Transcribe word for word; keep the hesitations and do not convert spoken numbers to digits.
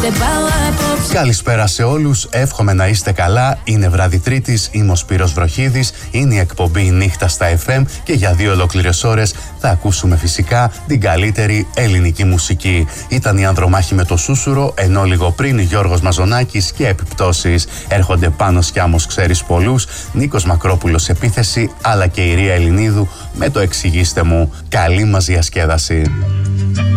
Καλησπέρα σε όλους, εύχομαι να είστε καλά. Είναι βράδυ Τρίτης, είμαι ο Σπύρος Βροχίδης, είναι η εκπομπή Νύχτα στα εφ εμ και για δύο ολόκληρες ώρες θα ακούσουμε φυσικά την καλύτερη ελληνική μουσική. Ήταν η Ανδρομάχη με το Σούσουρο, ενώ λίγο πριν Γιώργος Μαζονάκης και Επιπτώσεις. Έρχονται Πάνος Κιάμος, ξέρεις πολλούς, Νίκος Μακρόπουλος Επίθεση, αλλά και η Ρία Ελληνίδου με το Εξηγήστε μου. Καλή μας διασκέδαση.